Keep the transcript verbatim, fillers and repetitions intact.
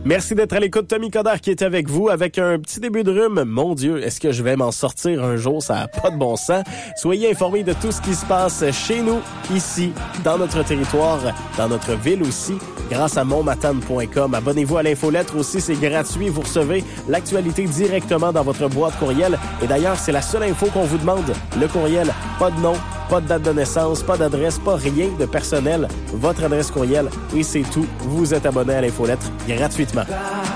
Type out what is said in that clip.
Merci d'être à l'écoute. Tommy Coderre qui est avec vous avec un petit début de rhume. Mon Dieu, est-ce que je vais m'en sortir un jour? Ça n'a pas de bon sens. Soyez informés de tout ce qui se passe chez nous, ici, dans notre territoire, dans notre ville aussi, grâce à monmatane point com. Abonnez-vous à l'infolettre aussi, c'est gratuit. Vous recevez l'actualité directement dans votre boîte courriel. Et d'ailleurs, c'est la seule info qu'on vous demande. Le courriel, pas de nom, pas de date de naissance, pas d'adresse, pas rien de personnel. Votre adresse courriel et c'est tout. Vous êtes abonné à l'infolettre gratuitement.